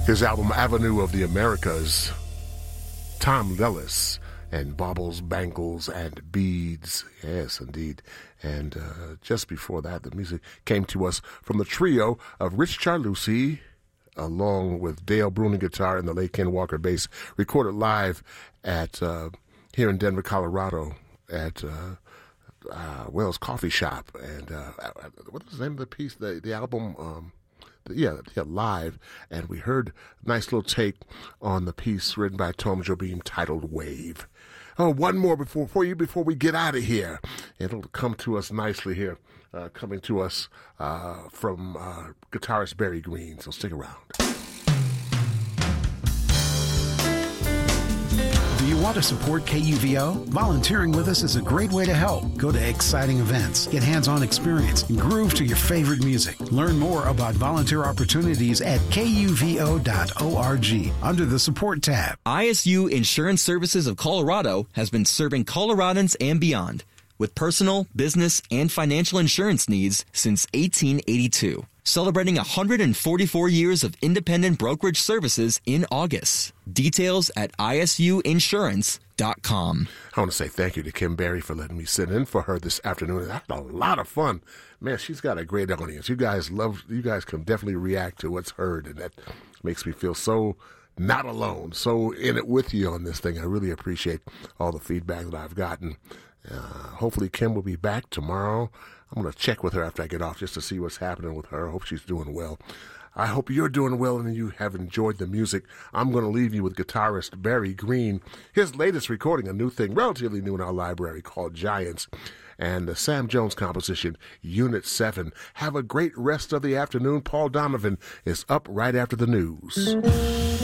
His album Avenue of the Americas, Tom Lellis and Baubles, Bangles, and Beads. Yes, indeed. And just before that, the music came to us from the trio of Rich Charlucci, along with Dale Bruning guitar and the late Ken Walker bass, recorded live at here in Denver, Colorado, at Wells Coffee Shop. And what was the name of the piece? The album... Yeah, live, and we heard a nice little take on the piece written by Tom Jobim titled Wave. Oh, one more before we get out of here. It'll come to us nicely here, coming to us from guitarist Barry Green, so stick around. Do you want to support KUVO? Volunteering with us is a great way to help. Go to exciting events, get hands-on experience, and groove to your favorite music. Learn more about volunteer opportunities at kuvo.org under the Support tab. ISU Insurance Services of Colorado has been serving Coloradans and beyond with personal, business, and financial insurance needs since 1882. Celebrating 144 years of independent brokerage services in August. Details at isuinsurance.com. I want to say thank you to Kim Berry for letting me sit in for her this afternoon. I had a lot of fun. Man, she's got a great audience. You guys can definitely react to what's heard, and that makes me feel so not alone, so in it with you on this thing. I really appreciate all the feedback that I've gotten. Hopefully Kim will be back tomorrow. I'm going to check with her after I get off just to see what's happening with her. I hope she's doing well. I hope you're doing well and you have enjoyed the music. I'm going to leave you with guitarist Barry Green. His latest recording, a new thing, relatively new in our library, called Giants, and the Sam Jones composition, Unit 7. Have a great rest of the afternoon. Paul Donovan is up right after the news.